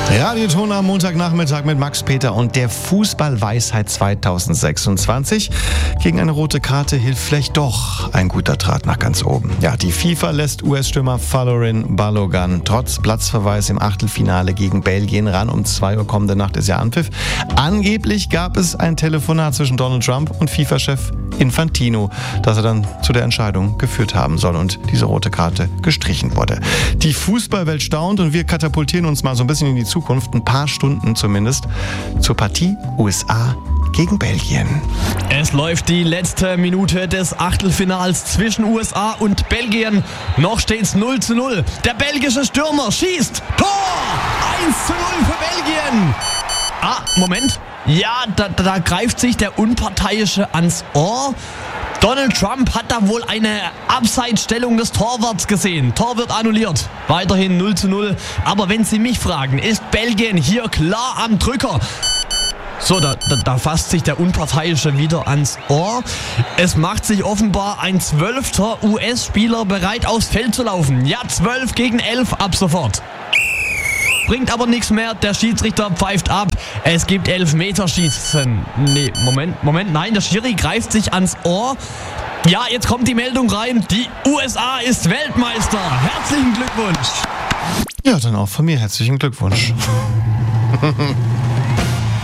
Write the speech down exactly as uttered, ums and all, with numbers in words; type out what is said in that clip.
Radioton am Montagnachmittag mit Max Peter und der Fußballweisheit zweitausendsechsundzwanzig. Gegen eine rote Karte hilft vielleicht doch ein guter Draht nach ganz oben. Ja, die FIFA lässt U S-Stürmer Folarin Balogun trotz Platzverweis im Achtelfinale gegen Belgien ran. Um zwei Uhr kommende Nacht ist ja Anpfiff. Angeblich gab es ein Telefonat zwischen Donald Trump und FIFA-Chef Infantino, das er dann zu der Entscheidung geführt haben soll und diese rote Karte gestrichen wurde. Die Fußballwelt staunt und wir katapultieren uns mal so ein bisschen in die Zukunft, ein paar Stunden zumindest, zur Partie U S A gegen Belgien. Es läuft die letzte Minute des Achtelfinals zwischen U S A und Belgien. Noch steht's null zu null. Der belgische Stürmer schießt. Tor! eins zu null für Belgien. Ah, Moment. Ja, da, da greift sich der Unparteiische ans Ohr. Donald Trump hat da wohl eine Abseitsstellung des Torwarts gesehen. Tor wird annulliert. Weiterhin null zu null. Aber wenn Sie mich fragen, ist Belgien hier klar am Drücker? So, da, da, da fasst sich der Unparteiische wieder ans Ohr. Es macht sich offenbar ein zwölfter U S-Spieler bereit, aufs Feld zu laufen. Ja, zwölf gegen elf ab sofort. Bringt aber nichts mehr, der Schiedsrichter pfeift ab. Es gibt Elfmeterschießen. Nee, Moment, Moment, nein, der Schiri greift sich ans Ohr. Ja, jetzt kommt die Meldung rein. Die U S A ist Weltmeister. Herzlichen Glückwunsch. Ja, dann auch von mir herzlichen Glückwunsch.